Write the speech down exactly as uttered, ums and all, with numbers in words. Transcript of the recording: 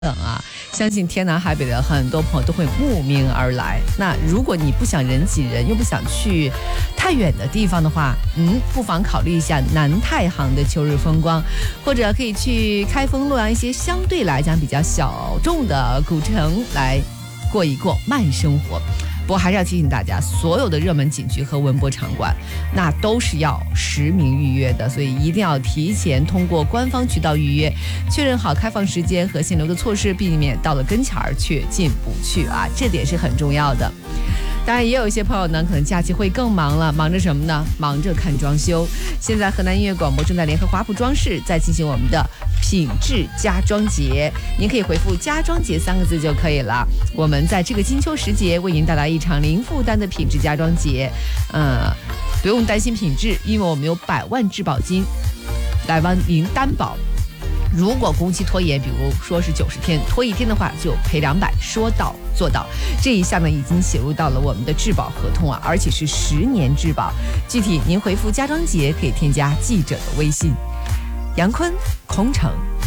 等啊，相信天南海北的很多朋友都会慕名而来。那如果你不想人挤人，又不想去太远的地方的话，嗯，不妨考虑一下南太行的秋日风光，或者可以去开封、洛阳一些相对来讲比较小众的古城来过一过慢生活。不过还是要提醒大家，所有的热门景区和文博场馆，那都是要实名预约的，所以一定要提前通过官方渠道预约，确认好开放时间和限流的措施，避免到了跟前儿却进不去啊，这点是很重要的。当然也有一些朋友呢，可能假期会更忙了，忙着什么呢？忙着看装修。现在河南音乐广播正在联合华普装饰在进行我们的品质家装节，您可以回复家装节三个字就可以了。我们在这个金秋时节为您带来一场零负担的品质家装节，呃，不用担心品质，因为我们有百万质保金来帮您担保。如果工期拖延，比如说是九十天，拖一天的话就赔两百，说到做到。这一项呢已经写入到了我们的质保合同啊，而且是十年质保。具体您回复家装节可以添加记者的微信。杨坤、空城